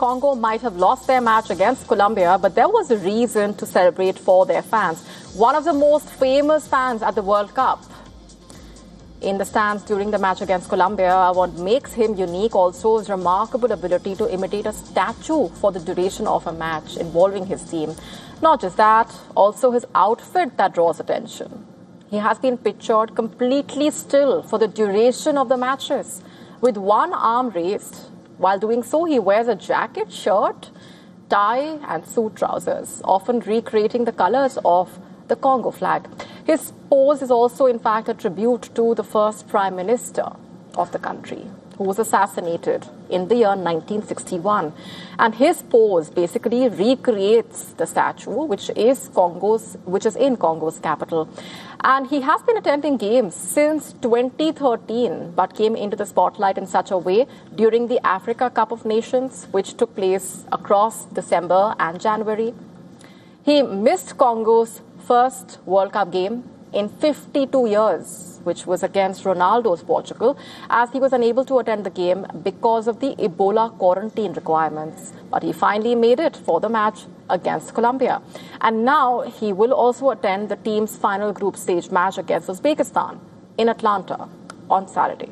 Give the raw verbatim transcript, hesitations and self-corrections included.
Congo might have lost their match against Colombia, but there was a reason to celebrate for their fans. One of the most famous fans at the World Cup in the stands during the match against Colombia. What makes him unique also is remarkable ability to imitate a statue for the duration of a match involving his team. Not just that, also his outfit that draws attention. He has been pictured completely still for the duration of the matches, with one arm raised. While doing so, he wears a jacket, shirt, tie and suit trousers, often recreating the colors of the Congo flag. His pose is also, in fact, a tribute to the first Prime Minister of the country, who was assassinated in the year nineteen sixty-one. And his pose basically recreates the statue, which is Congo's, which is in Congo's capital. And he has been attending games since twenty thirteen, but came into the spotlight in such a way during the Africa Cup of Nations, which took place across December and January. He missed Congo's first World Cup game in fifty-two years, which was against Ronaldo's Portugal, as he was unable to attend the game because of the Ebola quarantine requirements. But he finally made it for the match against Colombia. And now he will also attend the team's final group stage match against Uzbekistan in Atlanta on Saturday.